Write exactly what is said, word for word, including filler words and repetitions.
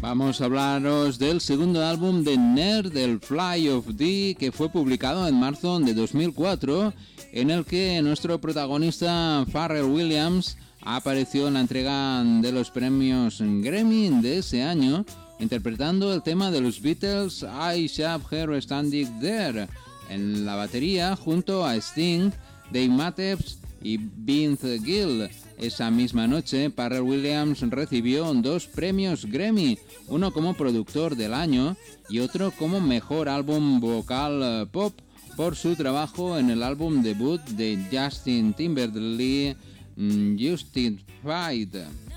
Vamos a hablaros del segundo álbum de Nerd, el Fly of D, que fue publicado en marzo de dos mil cuatro, en el que nuestro protagonista Pharrell Williams apareció en la entrega de los premios Grammy de ese año, interpretando el tema de los Beatles I Shall Her Standing There, en la batería junto a Sting, Dave Matthews y Vince Gill. Esa misma noche, Pharrell Williams recibió dos premios Grammy, uno como productor del año y otro como mejor álbum vocal pop por su trabajo en el álbum debut de Justin Timberlake, Justified.